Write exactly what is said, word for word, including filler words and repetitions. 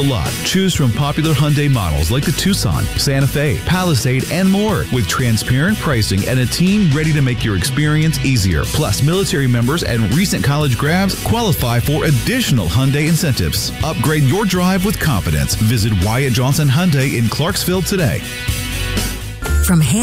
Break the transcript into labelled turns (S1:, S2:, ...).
S1: the lot. Choose from popular Hyundai models like the Tucson, Santa Fe, Palisade, and more, with transparent pricing and a team ready to make your experience easier. Plus, military members and recent college grads qualify for additional Hyundai incentives. Upgrade your drive with confidence. Visit Wyatt Johnson Hyundai in Clarksville today.
S2: From hand